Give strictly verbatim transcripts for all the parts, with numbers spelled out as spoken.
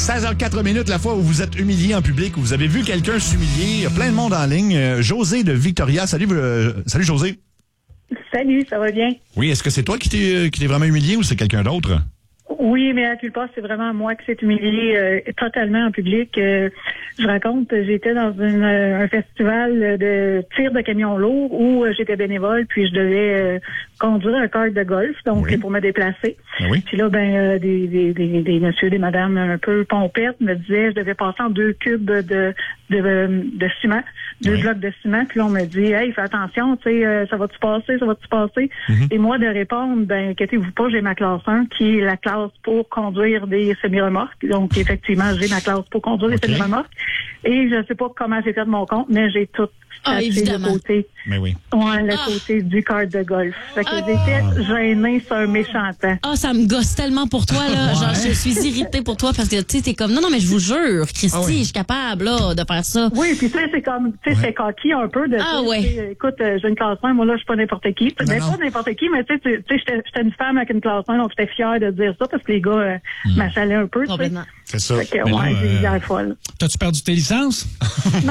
seize heures quatre minutes, la fois où vous êtes humilié en public, où vous avez vu quelqu'un s'humilier. Il y a plein de monde en ligne. Euh, José de Victoria. Salut, euh, salut José. Salut, ça va bien? Oui, est-ce que c'est toi qui t'es, qui t'es vraiment humilié ou c'est quelqu'un d'autre? Oui, mais à culpa, c'est vraiment moi qui s'est humilié euh, totalement en public. Euh, je raconte, j'étais dans une, euh, un festival de tir de camions lourds où euh, j'étais bénévole, puis je devais euh, conduire un kart de golf, donc oui. pour me déplacer. Ah oui. Puis là, ben euh, des, des, des, des messieurs, des madames un peu pompettes me disaient je devais passer en deux cubes de de, de, de ciment, deux oui. blocs de ciment. Puis là, on me dit hey, fais attention, tu sais, euh, ça va-tu passer, ça va-tu passer? Mm-hmm. Et moi de répondre, ben inquiétez-vous pas, j'ai ma classe un qui est la classe pour conduire des semi-remorques. Donc, effectivement, j'ai ma classe pour conduire okay. des semi-remorques. Et je sais pas comment j'ai fait de mon compte, mais j'ai tout ah, le côté. Mais oui. Ouais, le ah. côté du kart de golf. Fait que ah. j'étais gênée sur un méchant temps. Ah, ça me gosse tellement pour toi, là. ouais. Genre, je suis irritée pour toi parce que, tu sais, t'es comme, non, non, mais je vous jure, Christy, ah oui. je suis capable, là, de faire ça. Oui, puis tu sais, c'est comme, tu sais, ouais. c'est coquille un peu de ah, dire, ouais. écoute, euh, j'ai une classe un, moi, là, je suis pas n'importe qui. Non, mais non. pas n'importe qui, mais tu sais, j'étais, j'étais une femme avec une classe un, donc j'étais fière de dire ça parce que les gars euh, mmh. m'achalaient un peu, tu sais. C'est ça. Fait que, ouais, là, j'ai eu euh, la folle. T'as-tu perdu tes licences? Non.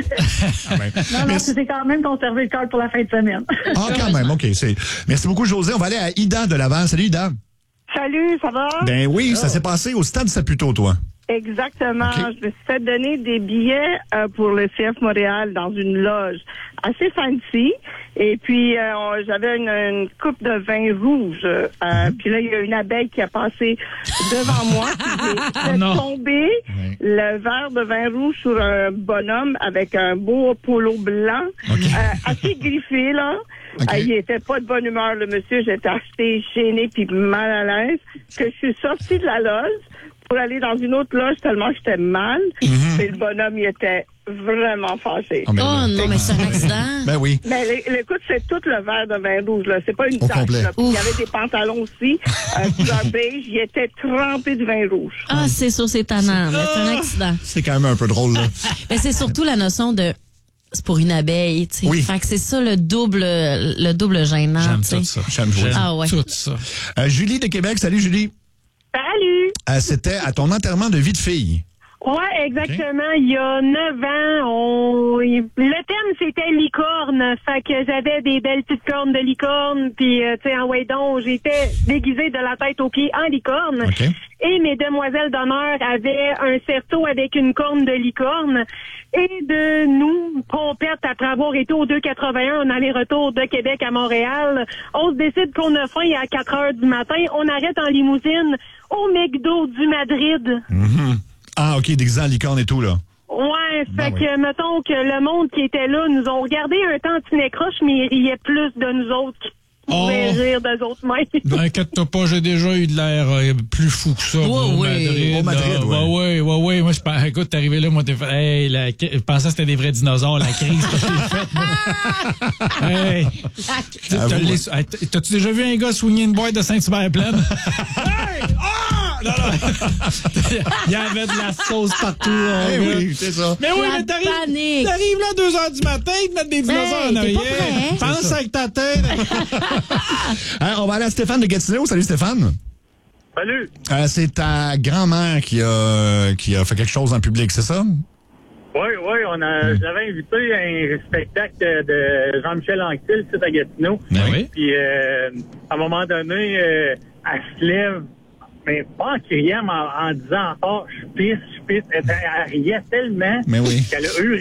ah ben. Non, non, tu t'es quand même conservé le cœur pour la fin de semaine. Ah, quand même, OK. C'est... Merci beaucoup, José. On va aller à Ida de Laval. Salut, Ida. Salut, ça va? Ben oui, oh. ça s'est passé au Stade Saputo, toi. Exactement. Okay. Je me suis fait donner des billets euh, pour le C F Montréal dans une loge assez fancy. Et puis, euh, on, j'avais une, une coupe de vin rouge. Euh, mm-hmm. Puis là, il y a une abeille qui a passé devant moi. J'ai fait oh tomber oui. le verre de vin rouge sur un bonhomme avec un beau polo blanc, okay. euh, assez griffé, là. Okay. Euh, il était pas de bonne humeur, le monsieur. J'étais assez gênée puis mal à l'aise que je suis sortie de la loge pour aller dans une autre loge tellement j'étais mal. Mm-hmm. Et le bonhomme, il était vraiment fâché. Oh, mais oh non, mais c'est un accident. Ben oui. Mais écoute, c'est tout le verre de vin rouge, là. C'est pas une tache, là. Puis il y avait des pantalons aussi, euh, couleur beige. Il était trempé de vin rouge. Ah, mm. c'est sûr, c'est tannant. Mais c'est un accident. C'est quand même un peu drôle, là. Mais c'est surtout la notion de c'est pour une abeille, tu sais. Oui. Fait que c'est ça le double, le double gênant. J'aime t'sais. tout ça. J'aime, J'aime ah, ouais. tout ça. Euh, Julie de Québec. Salut, Julie. Salut. Euh, c'était à ton enterrement de vie de fille. Ouais, exactement. Okay. Il y a neuf ans, on... le thème c'était licorne. Fait que j'avais des belles petites cornes de licorne. Puis, euh, tu sais, en ouais donc, j'étais déguisée de la tête aux pieds en licorne. Okay. Et mes demoiselles d'honneur avaient un cerceau avec une corne de licorne. Et de nous, pompettes, après avoir été au deux quatre-vingt-un, en aller-retour de Québec à Montréal, on se décide qu'on a faim à quatre heures du matin. On arrête en limousine au McDo du Madrid. Mm-hmm. Ah, OK, déguisé en licorne et tout, là. Ouais, ben fait oui. que, mettons que le monde qui était là nous ont regardé un tantinet croche, mais ils riaient plus de nous autres qui pouvaient oh. rire d'eux autres mêmes. Ben, inquiète-toi pas, j'ai déjà eu de l'air euh, plus fou que ça. Ouais, au ouais. Madrid. Au Madrid, là. ouais. Ouais, ouais, ouais, ouais. Moi, je pense, écoute, t'es arrivé là, moi, t'es fait, hey, la, je pensais que c'était des vrais dinosaures, la crise que j'ai faite, moi. Hey. T'as, t'as, les, t'as-tu déjà vu un gars swinguer une boîte de Saint-Hubert pleine? Hey! Ah! Non, non. Il y avait de la sauce partout. Hey, oui, c'est ça. Mais oui, la mais t'arrives, panique. t'arrives là à deux heures du matin, ils te mettent des dinosaures hey, en arrière. Pense avec ta tête. hein, on va aller à Stéphane de Gatineau. Salut, Stéphane. Salut. Euh, c'est ta grand-mère qui a, qui a fait quelque chose en public, c'est ça? Oui, oui. On a, mm. J'avais invité à un spectacle de Jean-Michel Anctil, c'est à Gatineau. Ben oui. Puis, euh, à un moment donné, euh, elle se lève, mais pas en criant, mais en, en disant « Oh, je pisse, je pisse ». Elle, elle riait tellement mais oui. qu'elle a eu